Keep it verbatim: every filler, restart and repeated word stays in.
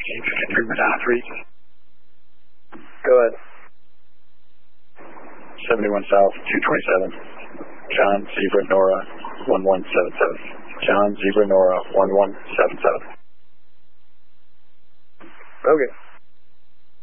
fifty-three, Madonna three. Go ahead. seventy-one South, two twenty-seven. John, Zebra, Nora, one one seven seven. John, Zebra, Nora, one one seven seven. Okay.